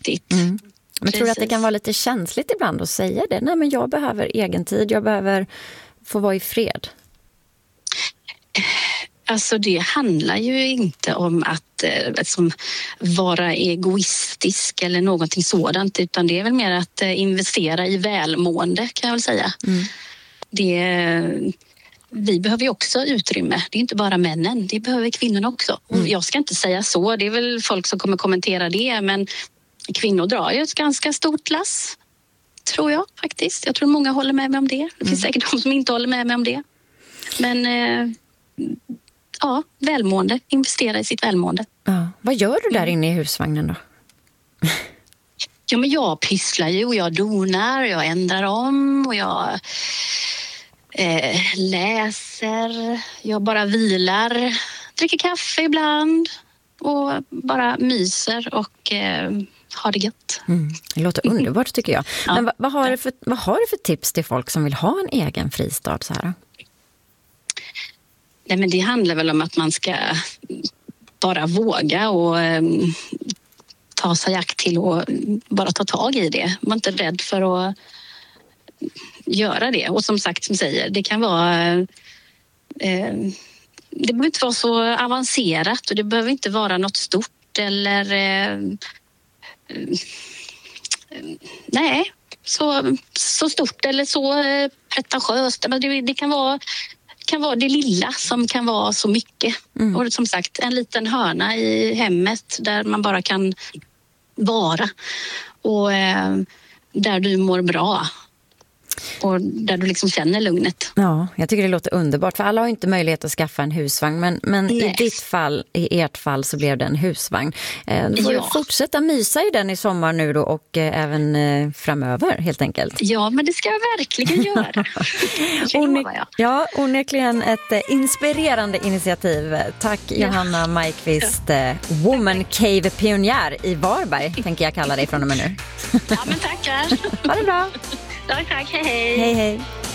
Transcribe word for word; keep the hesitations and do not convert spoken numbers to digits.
viktigt. Mm. Men tror du att det kan vara lite känsligt ibland att säga det? Nej, men jag behöver egen tid, jag behöver få vara i fred. Alltså det handlar ju inte om att eh, liksom, vara egoistisk eller någonting sådant, utan det är väl mer att eh, investera i välmående, kan jag väl säga. Mm. Det, vi behöver ju också utrymme. Det är inte bara männen, det behöver kvinnorna också. Mm. Och jag ska inte säga så, det är väl folk som kommer kommentera det, men kvinnor drar ju ett ganska stort lass, tror jag faktiskt. Jag tror många håller med mig om det. Det finns mm. säkert de som inte håller med mig om det. Men eh, ja, välmående. Investera i sitt välmående. Ja. Vad gör du där inne i husvagnen då? Ja, men jag pysslar ju och jag donar, jag ändrar om och jag eh, läser. Jag bara vilar, dricker kaffe ibland och bara myser och eh, har det gött. Mm. Det låter underbart tycker jag. Ja. Men vad, vad, har du för, vad har du för tips till folk som vill ha en egen fristad så här? Nej, men det handlar väl om att man ska bara våga och um, ta sig akt till och bara ta tag i det. Man är inte rädd för att göra det. Och som sagt, som säger, det kan vara... Uh, det behöver inte vara så avancerat och det behöver inte vara något stort eller... Uh, uh, nej, så, så stort eller så uh, pretentiöst. Men det, det kan vara... kan vara det lilla som kan vara så mycket. Mm. Och som sagt, en liten hörna i hemmet där man bara kan vara. Och eh, där du mår bra. Och där du liksom känner lugnet. Ja, jag tycker det låter underbart. För alla har inte möjlighet att skaffa en husvagn. Men, men i ditt fall, i ert fall så blev det en husvagn. Eh, du får ja. fortsätta mysa i den i sommar nu då och eh, även eh, framöver helt enkelt. Ja, men det ska jag verkligen göra. One- ja, onekligen ett eh, inspirerande initiativ. Tack ja. Johanna Majqvist, eh, Woman Cave pionjär i Varberg, tänker jag kalla dig från och med nu. Ja, men tackar. Ha det bra. Tack, tack. Hej, hej. Hej, hej.